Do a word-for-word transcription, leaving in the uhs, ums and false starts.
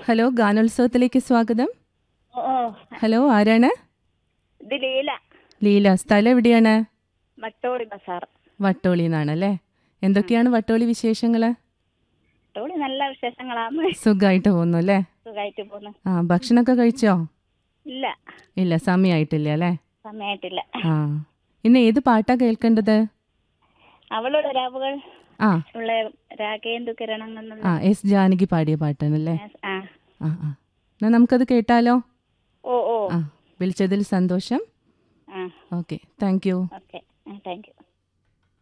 Hello, ഗാനോത്സവത്തിലേക്ക് സ്വാഗതം. ഓ ഓ, hello, ആരാണ്? ഇത് ലീല ലീല. സ്ഥലം എവിടെയാണ്? വട്ടോളി ബസാർ. വട്ടോളി നിന്നാണല്ലേ. എന്തൊക്കെയാണ് വട്ടോളി വിശേഷങ്ങൾ? വട്ടോളി നല്ല വിശേഷങ്ങളാണ്. സുഖമായിട്ട് പോകുന്നു അല്ലേ? സുഖമായിട്ട് പോന്നു. ആ, ഭക്ഷണമൊക്കെ കഴിച്ചോ? ഇല്ല, ഇല്ല, സമയമായിട്ടില്ല അല്ലേ? സമയമായിട്ടില്ല. ആ, ഇന്ന് ഏത് പാട്ടാ കേൾക്കേണ്ടത്? അവളുടെ രാവുകൾ ആ ഉള്ള രാഗേന്ദു കിരണം. ആ എസ് ജാനകി പാടിയ പാട്ടാണല്ലേ? ആ ആ ആ എന്നാൽ നമുക്കത് കേട്ടാലോ? ഓ ഓ ആ, വിളിച്ചതിൽ സന്തോഷം. ആ ഓക്കെ, താങ്ക് യു. ഓക്കെ.